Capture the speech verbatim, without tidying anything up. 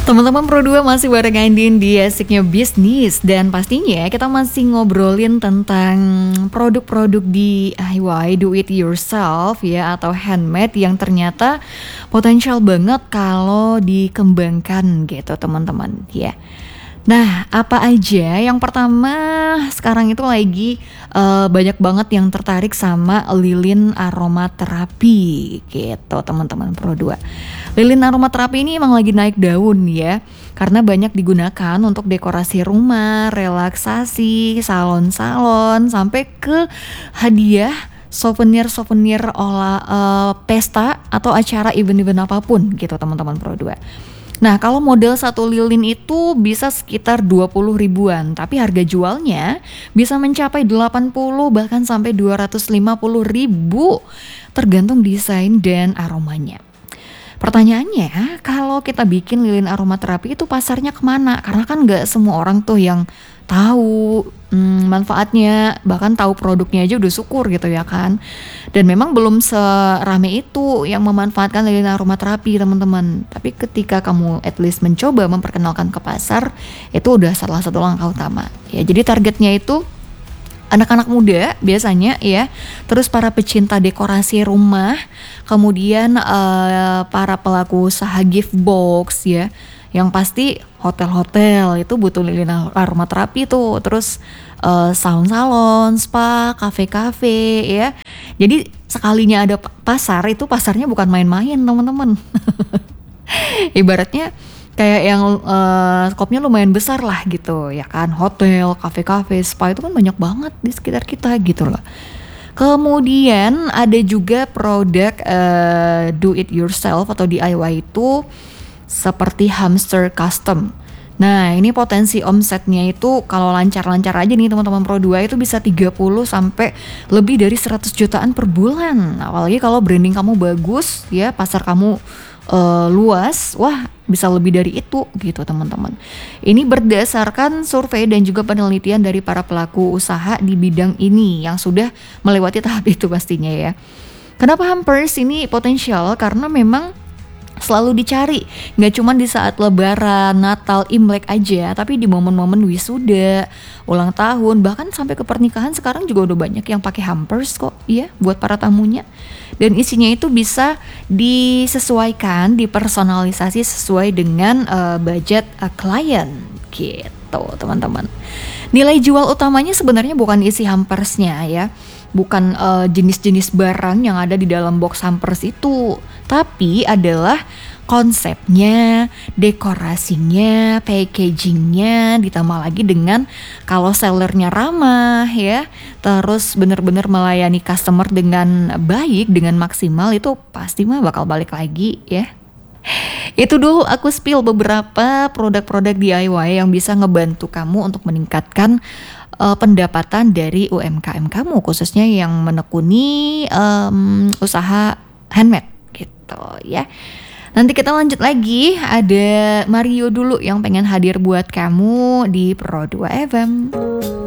Teman-teman Pro dua masih bareng Andin di Asiknya Bisnis. Dan pastinya kita masih ngobrolin tentang produk-produk D I Y, do it yourself ya, atau handmade yang ternyata potensial banget kalau dikembangkan gitu teman-teman ya. Nah, apa aja? Yang pertama, sekarang itu lagi uh, banyak banget yang tertarik sama lilin aromaterapi gitu teman-teman Pro dua. Lilin aromaterapi ini emang lagi naik daun ya, karena banyak digunakan untuk dekorasi rumah, relaksasi, salon-salon, sampai ke hadiah souvenir-souvenir olah uh, pesta atau acara event-event apapun gitu teman-teman Pro dua. Nah, kalau model satu lilin itu bisa sekitar dua puluh ribuan, tapi harga jualnya bisa mencapai delapan puluh bahkan sampai dua ratus lima puluh ribu tergantung desain dan aromanya. Pertanyaannya, kalau kita bikin lilin aromaterapi itu pasarnya kemana? Karena kan gak semua orang tuh yang tahu hmm, manfaatnya, bahkan tahu produknya aja udah syukur gitu ya kan. Dan memang belum serame itu yang memanfaatkan lilin aromaterapi teman-teman. Tapi ketika kamu at least mencoba memperkenalkan ke pasar, itu udah salah satu langkah utama. Ya, jadi targetnya itu anak-anak muda biasanya ya, terus para pecinta dekorasi rumah, kemudian uh, para pelaku usaha gift box ya, yang pasti hotel-hotel itu butuh lilin aromaterapi tuh, terus uh, salon-salon, spa, kafe-kafe ya. Jadi sekalinya ada pasar itu pasarnya bukan main-main teman-teman. Ibaratnya kayak yang uh, skopnya lumayan besar lah gitu ya kan, hotel, kafe-kafe, spa itu kan banyak banget di sekitar kita gitu loh. Kemudian ada juga produk uh, do it yourself atau D I Y itu seperti hamster custom. Nah, ini potensi omsetnya itu kalau lancar-lancar aja nih teman-teman Pro dua itu bisa tiga puluh sampai lebih dari seratus jutaan per bulan. Apalagi kalau branding kamu bagus ya, pasar kamu Uh, luas, wah bisa lebih dari itu gitu teman-teman. Ini berdasarkan survei dan juga penelitian dari para pelaku usaha di bidang ini yang sudah melewati tahap itu pastinya ya. Kenapa hampers ini potensial? Karena memang selalu dicari, nggak cuma di saat Lebaran, Natal, Imlek aja, tapi di momen-momen wisuda, ulang tahun, bahkan sampai ke pernikahan sekarang juga udah banyak yang pakai hampers kok, ya, buat para tamunya. Dan isinya itu bisa disesuaikan, dipersonalisasi sesuai dengan uh, budget uh, klien, gitu teman-teman. Nilai jual utamanya sebenarnya bukan isi hampersnya ya, bukan uh, jenis-jenis barang yang ada di dalam box hampers itu, tapi adalah konsepnya, dekorasinya, packagingnya, ditambah lagi dengan kalau sellernya ramah ya, terus benar-benar melayani customer dengan baik, dengan maksimal, itu pasti mah bakal balik lagi ya. Itu dulu aku spill beberapa produk-produk D I Y yang bisa ngebantu kamu untuk meningkatkan uh, pendapatan dari U M K M kamu, khususnya yang menekuni um, usaha handmade gitu ya. Nanti kita lanjut lagi, ada Mario dulu yang pengen hadir buat kamu di Pro dua F M.